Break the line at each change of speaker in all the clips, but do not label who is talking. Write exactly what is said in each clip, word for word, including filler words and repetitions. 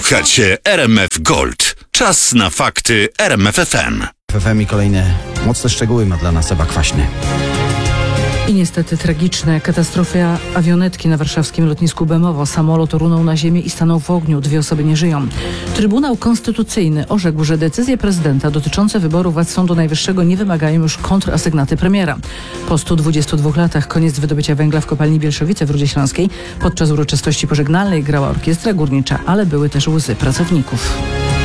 Słuchacie R M F Gold. Czas na fakty R M F F M.
W F M i kolejne mocne szczegóły ma dla nas Ewa Kwaśny.
I niestety tragiczne. Katastrofy awionetki na warszawskim lotnisku Bemowo. Samolot runął na ziemię i stanął w ogniu. Dwie osoby nie żyją. Trybunał Konstytucyjny orzekł, że decyzje prezydenta dotyczące wyboru władz Sądu Najwyższego nie wymagają już kontrasygnaty premiera. Po stu dwudziestu dwóch latach koniec wydobycia węgla w kopalni Bielszowice w Rudzie Śląskiej. Podczas uroczystości pożegnalnej grała orkiestra górnicza, ale były też łzy pracowników.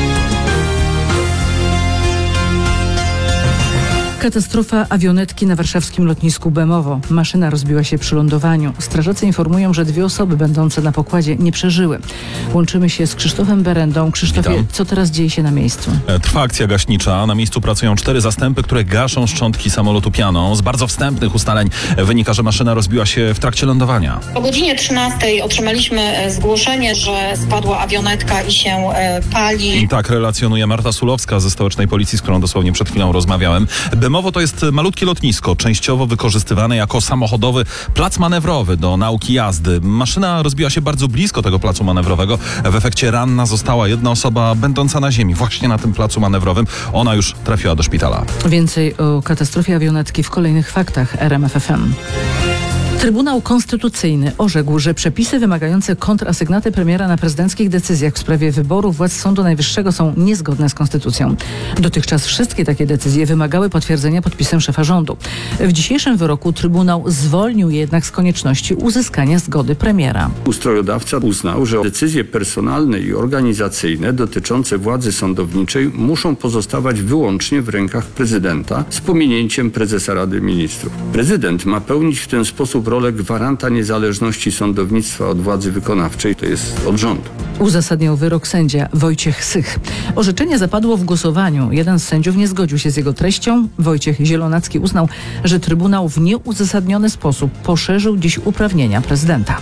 Katastrofa awionetki na warszawskim lotnisku Bemowo. Maszyna rozbiła się przy lądowaniu. Strażacy informują, że dwie osoby będące na pokładzie nie przeżyły. Łączymy się z Krzysztofem Berendą. Krzysztofie,
Witam.
Co teraz dzieje się na miejscu?
Trwa akcja gaśnicza. Na miejscu pracują cztery zastępy, które gaszą szczątki samolotu pianą. Z bardzo wstępnych ustaleń wynika, że maszyna rozbiła się w trakcie lądowania.
O godzinie trzynastej otrzymaliśmy zgłoszenie, że spadła awionetka i się e, pali.
I tak relacjonuje Marta Sulowska ze stołecznej policji, z którą dosłownie przed chwilą rozmawiałem. Bemowo to jest malutkie lotnisko, częściowo wykorzystywane jako samochodowy plac manewrowy do nauki jazdy. Maszyna rozbiła się bardzo blisko tego placu manewrowego. W efekcie ranna została jedna osoba będąca na ziemi, właśnie na tym placu manewrowym. Ona już trafiła do szpitala.
Więcej o katastrofie awionetki w kolejnych faktach R M F F M. Trybunał Konstytucyjny orzekł, że przepisy wymagające kontrasygnaty premiera na prezydenckich decyzjach w sprawie wyboru władz Sądu Najwyższego są niezgodne z konstytucją. Dotychczas wszystkie takie decyzje wymagały potwierdzenia podpisem szefa rządu. W dzisiejszym wyroku Trybunał zwolnił jednak z konieczności uzyskania zgody premiera.
Ustrojodawca uznał, że decyzje personalne i organizacyjne dotyczące władzy sądowniczej muszą pozostawać wyłącznie w rękach prezydenta z pominięciem prezesa Rady Ministrów. Prezydent ma pełnić w ten sposób rolę gwaranta niezależności sądownictwa od władzy wykonawczej, to jest od rządu.
Uzasadniał wyrok sędzia Wojciech Sych. Orzeczenie zapadło w głosowaniu. Jeden z sędziów nie zgodził się z jego treścią. Wojciech Zielonacki uznał, że Trybunał w nieuzasadniony sposób poszerzył dziś uprawnienia prezydenta.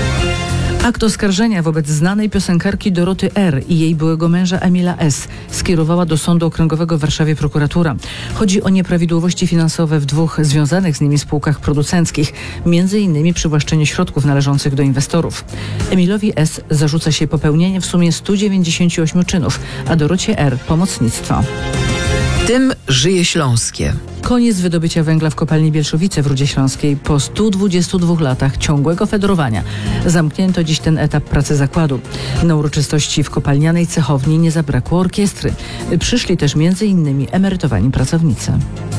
Akt oskarżenia wobec znanej piosenkarki Doroty R. i jej byłego męża Emila S. skierowała do Sądu Okręgowego w Warszawie prokuratura. Chodzi o nieprawidłowości finansowe w dwóch związanych z nimi spółkach producenckich, między innymi przywłaszczenie środków należących do inwestorów. Emilowi S. zarzuca się popełnienie w sumie stu dziewięćdziesięciu ośmiu czynów, a Dorocie R. pomocnictwo.
Tym żyje Śląskie.
Koniec wydobycia węgla w kopalni Bielszowice w Rudzie Śląskiej. Po stu dwudziestu dwóch latach ciągłego fedrowania zamknięto dziś ten etap pracy zakładu. Na uroczystości w kopalnianej cechowni nie zabrakło orkiestry. Przyszli też między innymi emerytowani pracownicy.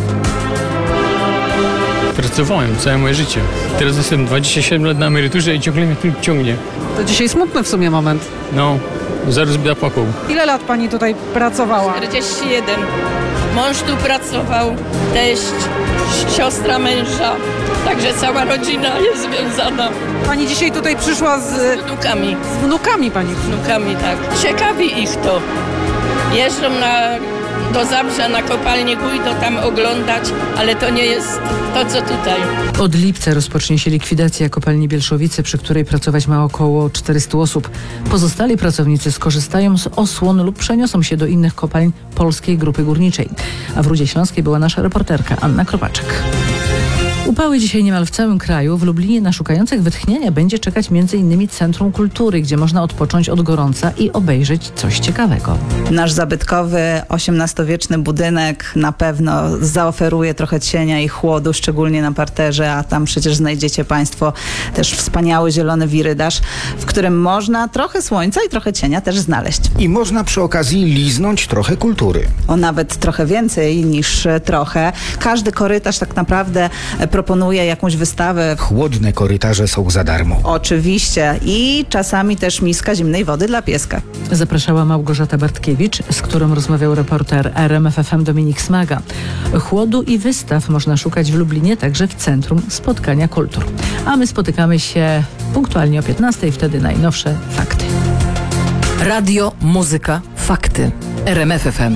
Pracowałem całe moje życie. Teraz jestem dwadzieścia siedem lat na emeryturze i ciągle mnie tu ciągnie.
To dzisiaj smutny w sumie moment.
No, zaraz by zapłakał.
Ile lat pani tutaj pracowała?
czterdzieści jeden. Mąż tu pracował, teść, siostra męża, także cała rodzina jest związana.
Pani dzisiaj tutaj przyszła z...
Z wnukami.
Z wnukami pani.
Z wnukami, tak. Ciekawi ich to. Jeżdżą na, do Zabrza na kopalnię Gujdo tam oglądać, ale to nie jest to, co tutaj.
Od lipca rozpocznie się likwidacja kopalni Bielszowice, przy której pracować ma około czterystu osób. Pozostali pracownicy skorzystają z osłon lub przeniosą się do innych kopalń Polskiej Grupy Górniczej. A w Rudzie Śląskiej była nasza reporterka Anna Kropaczek. Upały dzisiaj niemal w całym kraju. W Lublinie na szukających wytchnienia będzie czekać między innymi Centrum Kultury, gdzie można odpocząć od gorąca i obejrzeć coś ciekawego.
Nasz zabytkowy osiemnastowieczny budynek na pewno zaoferuje trochę cienia i chłodu, szczególnie na parterze, a tam przecież znajdziecie Państwo też wspaniały zielony wirydarz, w którym można trochę słońca i trochę cienia też znaleźć.
I można przy okazji liznąć trochę kultury.
O nawet trochę więcej niż trochę. Każdy korytarz tak naprawdę proponuje jakąś wystawę.
Chłodne korytarze są za darmo.
Oczywiście. I czasami też miska zimnej wody dla pieska.
Zapraszała Małgorzata Bartkiewicz, z którą rozmawiał reporter R M F F M Dominik Smaga. Chłodu i wystaw można szukać w Lublinie, także w Centrum Spotkania Kultur. A my spotykamy się punktualnie o piętnastej, wtedy najnowsze fakty.
Radio, muzyka, fakty. R M F F M.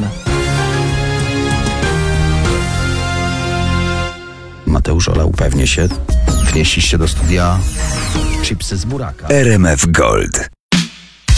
Mateusz Ola upewni się, wnieśliście do studia chipsy z buraka.
R M F Gold.